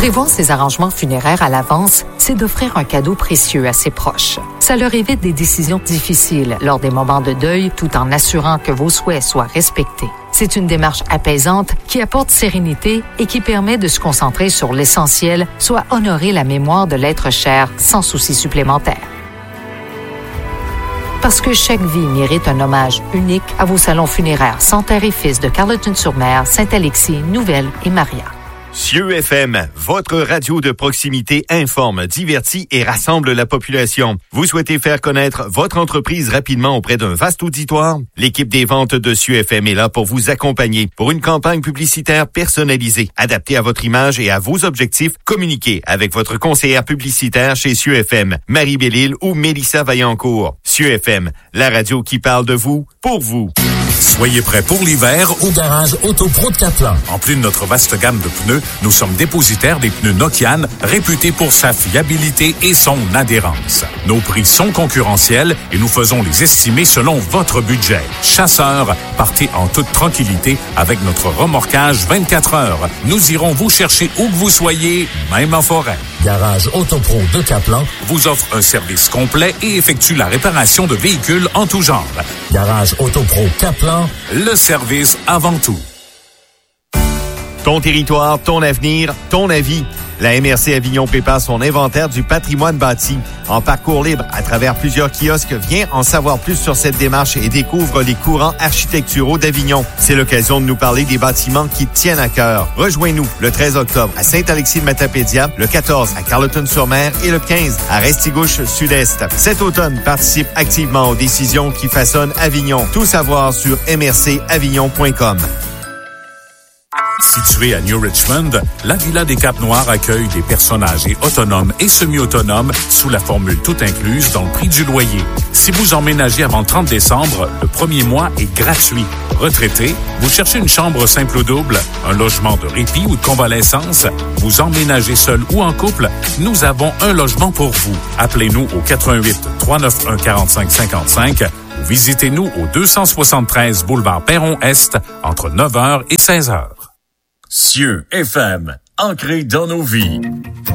Prévoir ses arrangements funéraires à l'avance, c'est d'offrir un cadeau précieux à ses proches. Ça leur évite des décisions difficiles lors des moments de deuil tout en assurant que vos souhaits soient respectés. C'est une démarche apaisante qui apporte sérénité et qui permet de se concentrer sur l'essentiel, soit honorer la mémoire de l'être cher sans souci supplémentaire. Parce que chaque vie mérite un hommage unique, à vos salons funéraires Santerre et Fils de Carleton-sur-Mer, Saint-Alexis, Nouvelle et Maria. CIeux FM, votre radio de proximité informe, divertit et rassemble la population. Vous souhaitez faire connaître votre entreprise rapidement auprès d'un vaste auditoire? L'équipe des ventes de CIeux FM est là pour vous accompagner. Pour une campagne publicitaire personnalisée, adaptée à votre image et à vos objectifs, communiquez avec votre conseillère publicitaire chez CIeux FM, Marie Bellil ou Mélissa Vaillancourt. CIeux FM, la radio qui parle de vous, pour vous. Soyez prêts pour l'hiver au garage Autopro de Caplan. En plus de notre vaste gamme de pneus, nous sommes dépositaires des pneus Nokian, réputés pour sa fiabilité et son adhérence. Nos prix sont concurrentiels et nous faisons les estimer selon votre budget. Chasseurs, partez en toute tranquillité avec notre remorquage 24 heures. Nous irons vous chercher où que vous soyez, même en forêt. Garage Autopro de Caplan vous offre un service complet et effectue la réparation de véhicules en tout genre. Garage Autopro Caplan, le service avant tout. Ton territoire, ton avenir, ton avis. La MRC Avignon prépare son inventaire du patrimoine bâti. En parcours libre à travers plusieurs kiosques, viens en savoir plus sur cette démarche et découvre les courants architecturaux d'Avignon. C'est l'occasion de nous parler des bâtiments qui te tiennent à cœur. Rejoins-nous le 13 octobre à Saint-Alexis-de-Matapédia, le 14 à Carleton-sur-Mer et le 15 à Restigouche Sud-Est. Cet automne, participe activement aux décisions qui façonnent Avignon. Tout savoir sur mrcavignon.com. Située à New Richmond, la Villa des Capes-Noirs accueille des personnes âgées autonomes et semi-autonomes sous la formule tout incluse dans le prix du loyer. Si vous emménagez avant le 30 décembre, le premier mois est gratuit. Retraité, vous cherchez une chambre simple ou double, un logement de répit ou de convalescence, vous emménagez seul ou en couple, nous avons un logement pour vous. Appelez-nous au 88 391 45 55 ou visitez-nous au 273 boulevard Perron-Est entre 9h et 16h. CIeux FM, ancré dans nos vies.